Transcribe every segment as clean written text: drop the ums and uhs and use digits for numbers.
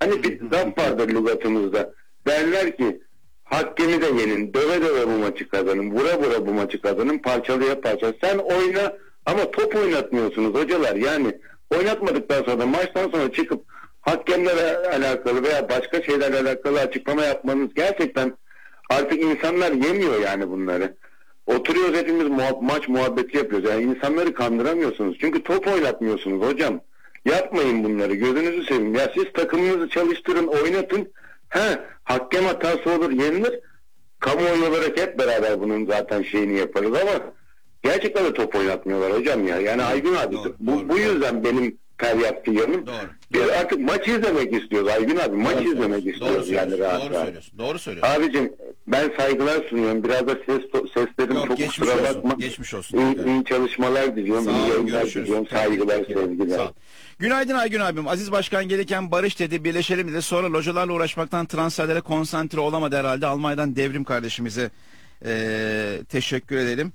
Hani bir laf vardır lügatımızda. Derler ki hakkemi de yenin, döve döve bu maçı kazanın, vura vura bu maçı kazanın, parçalaya parça. Sen oyna ama top oynatmıyorsunuz hocalar. Yani oynatmadıktan sonra maçtan sonra çıkıp hakemlerle alakalı veya başka şeylerle alakalı açıklama yapmanız gerçekten artık insanlar yemiyor yani bunları. Oturuyoruz hepimiz maç muhabbeti yapıyoruz. Yani insanları kandıramıyorsunuz. Çünkü top oynatmıyorsunuz hocam. Yapmayın bunları. Gözünüzü seveyim. Ya siz takımınızı çalıştırın, oynatın. Hakem hatası olur, yenilir. Kamuoyu olarak hep beraber bunun zaten şeyini yaparız ama gerçekten de top oynatmıyorlar hocam ya. Yani Aygün abi bu yüzden benim feryat yanım. Biz artık maç izlemek istiyoruz Aygün abi. Maç izlemek istiyoruz yani rahat rahat. Doğru söylüyorsun. Abicim ben saygılar sunuyorum. Biraz da seslerim çok kusura bakma. Geçmiş olsun. İyi çalışmalar diliyorum. İyi yayınlar diliyorum. Saygılar, sevgiler. Günaydın Aygün abim. Aziz Başkan gelirken barış dedi, birleşelim dedi. Sonra localarla uğraşmaktan transferlere konsantre olamadı herhalde. Almanya'dan Devrim kardeşimize teşekkür edelim.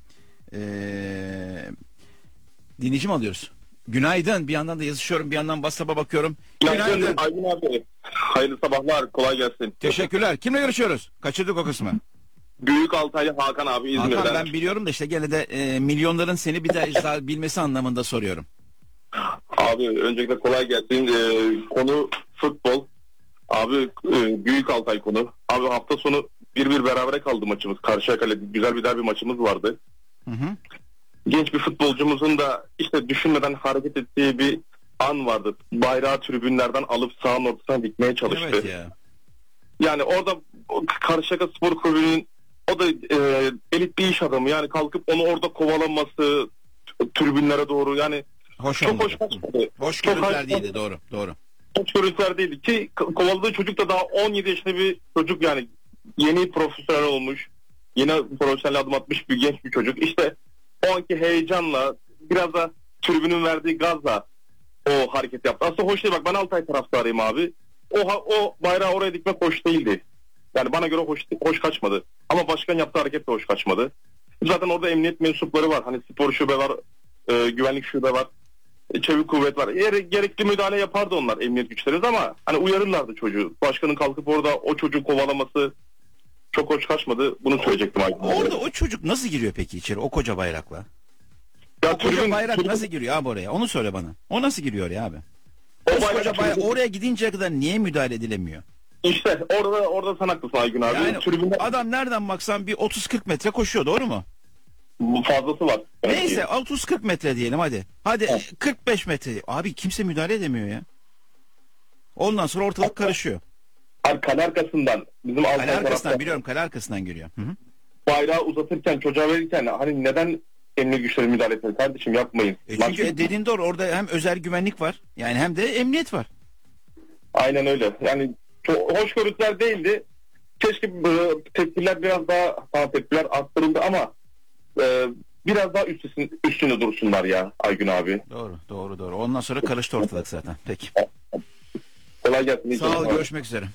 Dinleyici mi alıyoruz? Günaydın. Bir yandan da yazışıyorum, bir yandan WhatsApp'a bakıyorum. Günaydın Aygün abi. Hayırlı sabahlar, kolay gelsin. Teşekkürler. Kimle görüşüyoruz? Kaçırdık o kısmı. Büyük Altaylı Hakan abi İzmir'den. Hakan ben biliyorum da işte gene de milyonların seni bir de bilmesi anlamında soruyorum. Abi öncelikle kolay gelsin. Konu futbol. Abi Büyük Altay konu. Abi hafta sonu 1-1 berabere kaldı maçımız. Karşıyaka'yla güzel bir derbi maçımız vardı. Hı. Genç bir futbolcumuzun da işte düşünmeden hareket ettiği bir an vardı. Bayrağı tribünlerden alıp sahanın ortasına dikmeye çalıştı. Evet ya. Yani orada Karşıyaka Spor Kulübü'nün o da elit bir iş adamı. Yani kalkıp onu orada kovalaması tribünlere doğru yani çok hoş kaçmadı. Hoş görüntüler değildi, doğru. Hoş görüntüler değildi ki kovaladığı çocuk da daha 17 yaşında bir çocuk yani yeni profesyonel olmuş. Yeni profesyonel adım atmış bir genç bir çocuk. İşte o anki heyecanla biraz da tribünün verdiği gazla o hareket yaptı. Aslında hoş değil, bak ben Altay taraftarıyım abi. O bayrağı oraya dikmek hoş değildi. Yani bana göre hoş kaçmadı. Ama başkan yaptığı hareket de hoş kaçmadı. Zaten orada emniyet mensupları var. Hani spor şube var, güvenlik şube var, çevik kuvvet var. Gerekli müdahale yapardı onlar emniyet güçleri ama hani uyarırlardı çocuğu. Başkanın kalkıp orada o çocuğu kovalaması çok hoş kaçmadı. Bunu söyleyecektim. Orada o çocuk nasıl giriyor peki içeri o koca bayrakla? Ya o koca bayrak nasıl giriyor abi oraya? Onu söyle bana. O nasıl giriyor ya abi? O bayrak oraya gidinceye kadar niye müdahale edilemiyor? İşte orada sen haklısın Aygün abi. Yani tribünde adam nereden baksan bir 30-40 metre koşuyor, doğru mu? Fazlası var. Neyse 30-40 metre diyelim hadi. Hadi evet. 45 metre. Abi kimse müdahale edemiyor ya. Ondan sonra ortalık karışıyor. Abi kale arkasından bizim kale arkasından biliyorum, kale arkasından geliyor. Hı. Bayrağı uzatırken çocuğa verirken hani neden emniyet güçleri müdahale etmedi kardeşim, yapmayın. Çünkü dediğin doğru, orada hem özel güvenlik var yani hem de emniyet var. Aynen öyle. Yani çok hoş görüntüler değildi. Keşke tepkiler biraz daha tepkiler arttırıldı ama biraz daha üstünde dursunlar ya Aygün abi. Doğru. Ondan sonra karıştı ortalık zaten. Peki. Kolay gelsin. Sağ ol, görüşmek üzere.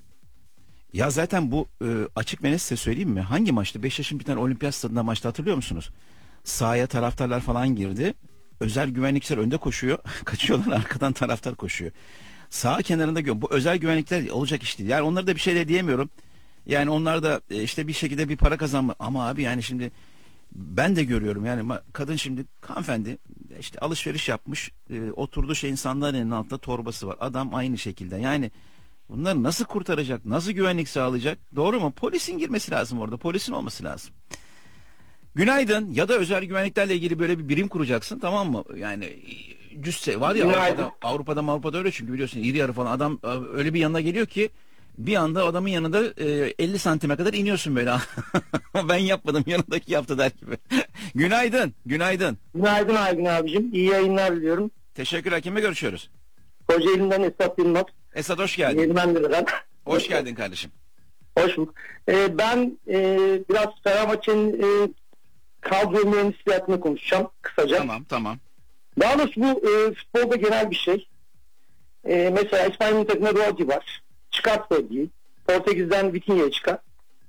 Ya zaten bu açık ve net size söyleyeyim mi? Hangi maçtı? Beşiktaş'ın bir tane olimpiyat stadında maçta, hatırlıyor musunuz? Sahaya taraftarlar falan girdi. Özel güvenlikler önde koşuyor. Kaçıyorlar, arkadan taraftar koşuyor. Sağ kenarında bu özel güvenlikler olacak iş değil. Yani onlara da bir şey de diyemiyorum. Yani onlar da işte bir şekilde bir para kazanma. Ama abi yani şimdi ben de görüyorum yani kadın şimdi hanımefendi işte alışveriş yapmış, oturduğu şeyin sandalyenin altında torbası var. Adam aynı şekilde. Yani bunları nasıl kurtaracak? Nasıl güvenlik sağlayacak? Doğru mu? Polisin girmesi lazım orada. Polisin olması lazım. Günaydın. Ya da özel güvenliklerle ilgili böyle bir birim kuracaksın, tamam mı? Yani cüsse var ya Avrupa'da öyle, çünkü biliyorsun iri yarı falan adam öyle bir yanına geliyor ki bir anda adamın yanında 50 santime kadar iniyorsun böyle. Ben yapmadım, yanındaki yaptı der gibi. Günaydın. Günaydın Aygün abicim. İyi yayınlar diliyorum. Teşekkürler. Kimle görüşüyoruz? Kocaeli'nden Esat Yılmaz. Esat hoş geldin. Yenilendir'den. Hoş geldin kardeşim. Hoş bulduk. Ben biraz Fenerbahçe'nin kadro mühendisliğini konuşacağım kısaca. Tamam. Daha doğrusu bu futbolda genel bir şey. Mesela İspanyol takımında Rodri var. Çıkart Rodri'yi. Portekiz'den Vitinha'ya çıkar.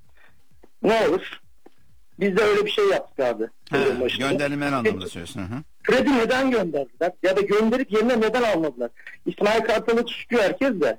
Ne olur? Biz de öyle bir şey yaptık abi. Gönderilmen anlamında söylüyorsun. Fred'i neden gönderdiler? Ya da gönderip yerine neden almadılar? İsmail Kartal'ı tutuyor herkes de.